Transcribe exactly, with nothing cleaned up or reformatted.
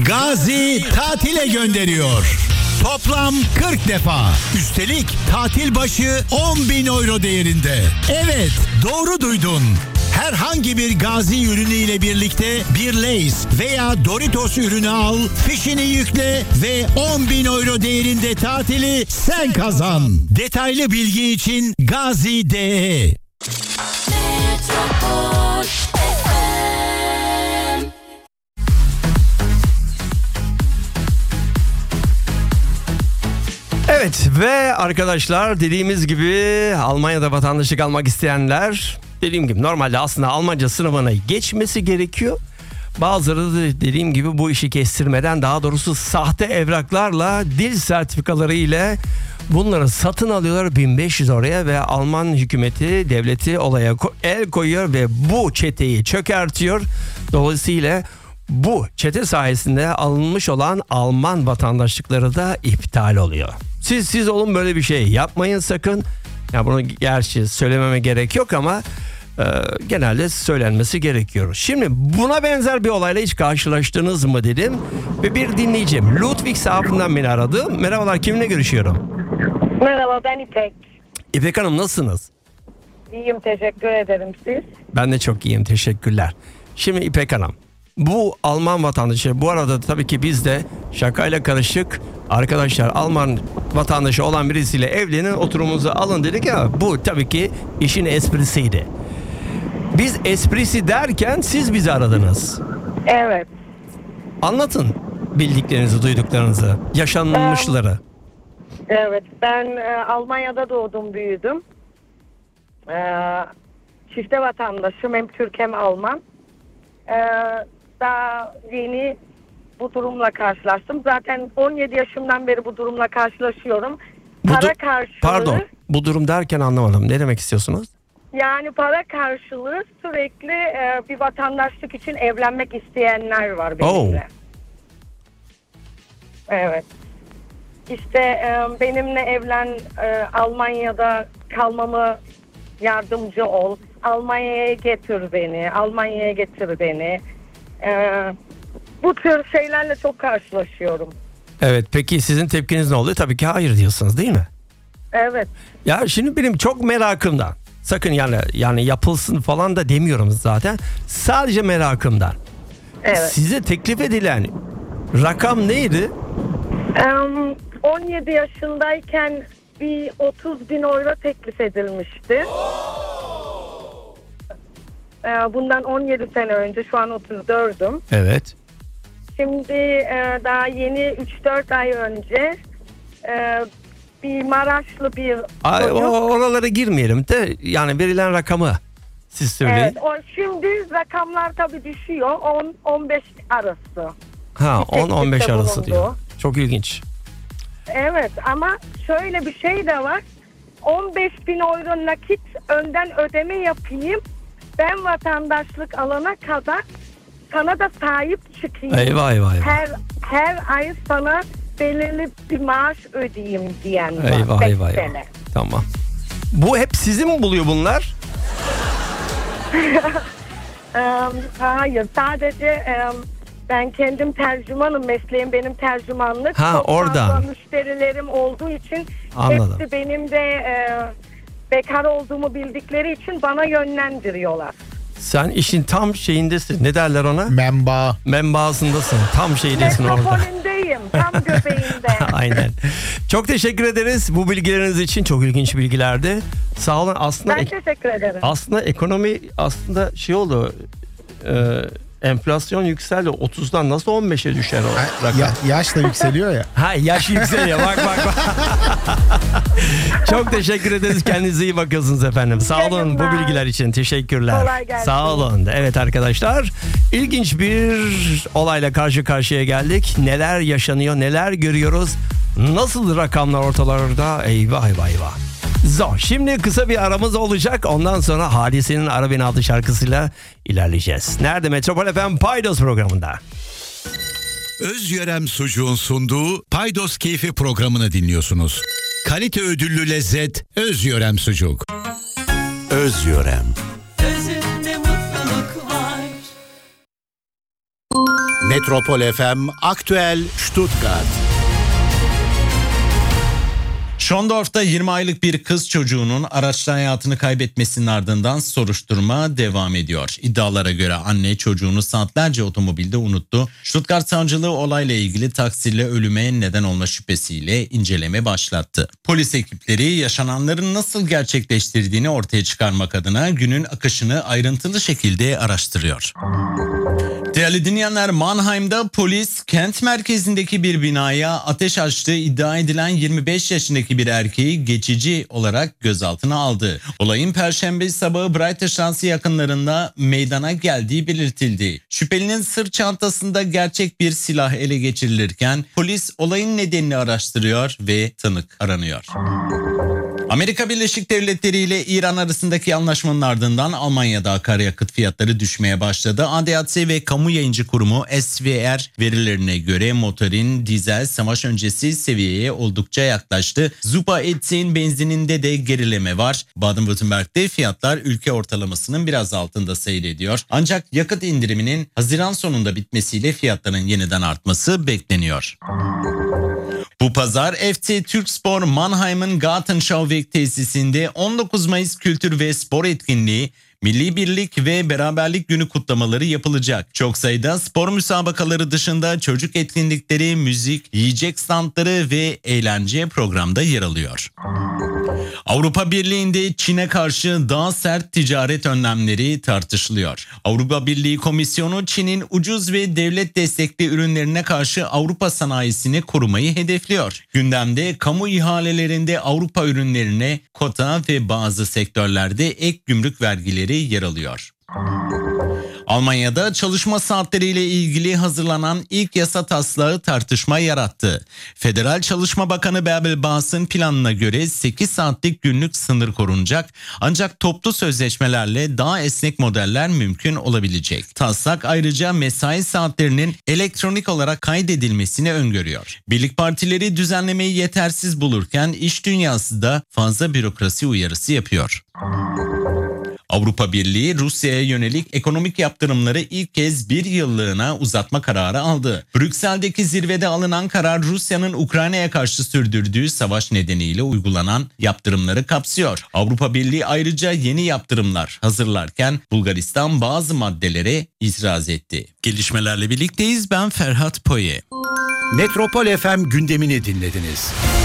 Gazi tatile gönderiyor. Toplam kırk defa. Üstelik tatil başı on bin euro değerinde. Evet, doğru duydun. Herhangi bir Gazi ürünü ile birlikte bir Lay's veya Doritos ürünü al, fişini yükle ve on bin euro değerinde tatili sen kazan. Detaylı bilgi için Gazi nokta de. Evet ve arkadaşlar dediğimiz gibi Almanya'da vatandaşlık almak isteyenler dediğim gibi normalde aslında Almanca sınavına geçmesi gerekiyor. Bazıları da dediğim gibi bu işi kestirmeden daha doğrusu sahte evraklarla dil sertifikaları ile bunları satın alıyorlar bin beş yüz oraya ve Alman hükümeti devleti olaya el koyuyor ve bu çeteyi çökertiyor. Dolayısıyla bu çete sayesinde alınmış olan Alman vatandaşlıkları da iptal oluyor. Siz siz olun böyle bir şey yapmayın sakın. Ya bunu gerçi söylememe gerek yok ama e, genelde söylenmesi gerekiyor. Şimdi buna benzer bir olayla hiç karşılaştınız mı dedim ve bir dinleyicim Ludwigshaven'dan beni aradı. Merhabalar, kiminle görüşüyorum? Merhaba, ben İpek. İpek Hanım, nasılsınız? İyiyim, teşekkür ederim, siz? Ben de çok iyiyim, teşekkürler. Şimdi İpek Hanım, bu Alman vatandaşı, bu arada tabii ki biz de şakayla karışık arkadaşlar Alman vatandaşı olan birisiyle evlenin, oturumunuzu alın dedik ama bu tabii ki işin esprisiydi. Biz esprisi derken siz bizi aradınız. Evet. Anlatın bildiklerinizi, duyduklarınızı, yaşanmışları. Evet, ben e, Almanya'da doğdum, büyüdüm. E, çifte vatandaşım, hem Türk hem Alman. E, daha yeni bu durumla karşılaştım. Zaten on yedi yaşımdan beri bu durumla karşılaşıyorum. Bu Para du- karşılığı... Pardon, bu durum derken anlamadım. Ne demek istiyorsunuz? Yani para karşılığı sürekli e, bir vatandaşlık için evlenmek isteyenler var benimle. Oh. Evet. İşte e, benimle evlen, e, Almanya'da kalmamı yardımcı ol. Almanya'ya getir beni. Almanya'ya getir beni. E, bu tür şeylerle çok karşılaşıyorum. Evet, peki sizin tepkiniz ne oluyor? Tabii ki hayır diyorsunuz, değil mi? Evet. Ya şimdi benim çok merakımdan. Sakın yani yani yapılsın falan da demiyorum zaten. Sadece merakımdan. Evet. Size teklif edilen rakam neydi? E, on yedi yaşındayken bir otuz bin euro teklif edilmişti. E, bundan on yedi sene önce, şu an otuz dördüm. Evet. Şimdi e, daha yeni üç dört ay önce e, bir Maraşlı bir Ay, çocuk. o, oralara girmeyelim de yani verilen rakamı siz söyleyin. Evet, o, şimdi rakamlar tabii düşüyor, on on beş arası. Ha, on on beş arası bulundu. diyor. Çok ilginç. Evet, ama şöyle bir şey de var. on beş bin euro nakit önden ödeme yapayım. Ben vatandaşlık alana kadar sana da sahip çıkayım. Eyvah eyvah eyvah. Her her ay sana belirli bir maaş ödeyeyim diyen var. Eyvah Beş eyvah sene. eyvah. Tamam. Bu hep sizi mi buluyor bunlar? Ee, hayır, sadece e, ben kendim tercümanım, mesleğim benim tercümanlık. Ha, Çok oradan. fazla müşterilerim olduğu için Anladım. hepsi benim de e, bekar olduğumu bildikleri için bana yönlendiriyorlar. Sen işin tam şeyindesin. Ne derler ona? Memba. Membasındasın. Tam şeydesin orada. Metropolündeyim, tam göbeğinde. Aynen. Çok teşekkür ederiz bu bilgileriniz için. Çok ilginç bilgilerdi. Sağ olun. Aslında Ben ek- teşekkür ederim. aslında ekonomi aslında şey oldu. E, enflasyon yükseldi. otuzdan nasıl on beşe düşer o rakam? Ya, yaş da yükseliyor ya. Ha, yaş yükseliyor. Bak bak bak. Çok teşekkür ederiz. Kendinize iyi bakıyorsunuz efendim. Sağ olun bu yayınlar. bilgiler için. Teşekkürler. Kolay gelsin. Sağ olun. Evet arkadaşlar, ilginç bir olayla karşı karşıya geldik. Neler yaşanıyor, neler görüyoruz? Nasıl rakamlar ortalarda? Eyvah eyvah eyvah. Zor. Şimdi kısa bir aramız olacak. Ondan sonra Hadise'nin Ara Beni adlı şarkısıyla ilerleyeceğiz. Nerede? Metropol F M Paydos programında. Özyörem Sucuğun sunduğu Paydos Keyfi programını dinliyorsunuz. Kalite ödüllü lezzet Özyörem Sucuk. Özyörem. Özünde mutluluk var. Metropol F M Aktüel Stuttgart. Schondorf'ta yirmi aylık bir kız çocuğunun araçta hayatını kaybetmesinin ardından soruşturma devam ediyor. İddialara göre anne çocuğunu saatlerce otomobilde unuttu. Stuttgart Savcılığı olayla ilgili taksirle ölüme neden olma şüphesiyle inceleme başlattı. Polis ekipleri yaşananların nasıl gerçekleştirdiğini ortaya çıkarmak adına günün akışını ayrıntılı şekilde araştırıyor. Değerli dinleyenler, Mannheim'da polis kent merkezindeki bir binaya ateş açtığı iddia edilen yirmi beş yaşındaki bir erkeği geçici olarak gözaltına aldı. Olayın Perşembe sabahı Breitstraße yakınlarında meydana geldiği belirtildi. Şüphelinin sırt çantasında gerçek bir silah ele geçirilirken polis olayın nedenini araştırıyor ve tanık aranıyor. Amerika Birleşik Devletleri ile İran arasındaki anlaşmanın ardından Almanya'da akaryakıt fiyatları düşmeye başladı. A D A C ve kamu yayıncı kurumu S V R verilerine göre motorin dizel savaş öncesi seviyeye oldukça yaklaştı. Zupa Etz'in benzininde de gerileme var. Baden-Württemberg'de fiyatlar ülke ortalamasının biraz altında seyrediyor. Ancak yakıt indiriminin Haziran sonunda bitmesiyle fiyatların yeniden artması bekleniyor. Bu pazar F C Türkspor Mannheim'ın Gartenschauweg tesisinde on dokuz Mayıs Kültür ve Spor Etkinliği, Milli Birlik ve Beraberlik Günü kutlamaları yapılacak. Çok sayıda spor müsabakaları dışında çocuk etkinlikleri, müzik, yiyecek standları ve eğlence programda yer alıyor. Avrupa Birliği'nde Çin'e karşı daha sert ticaret önlemleri tartışılıyor. Avrupa Birliği Komisyonu Çin'in ucuz ve devlet destekli ürünlerine karşı Avrupa sanayisini korumayı hedefliyor. Gündemde kamu ihalelerinde Avrupa ürünlerine kota ve bazı sektörlerde ek gümrük vergileri yer alıyor. Almanya'da çalışma saatleriyle ilgili hazırlanan ilk yasa taslağı tartışma yarattı. Federal Çalışma Bakanı Bärbel Bas'ın planına göre sekiz saatlik günlük sınır korunacak, ancak toplu sözleşmelerle daha esnek modeller mümkün olabilecek. Taslak ayrıca mesai saatlerinin elektronik olarak kaydedilmesini öngörüyor. Birlik partileri düzenlemeyi yetersiz bulurken iş dünyası da fazla bürokrasi uyarısı yapıyor. Avrupa Birliği Rusya'ya yönelik ekonomik yaptırımları ilk kez bir yıllığına uzatma kararı aldı. Brüksel'deki zirvede alınan karar Rusya'nın Ukrayna'ya karşı sürdürdüğü savaş nedeniyle uygulanan yaptırımları kapsıyor. Avrupa Birliği ayrıca yeni yaptırımlar hazırlarken Bulgaristan bazı maddelere itiraz etti. Gelişmelerle birlikteyiz. Ben Ferhat Poye. Metropol F M gündemini dinlediniz.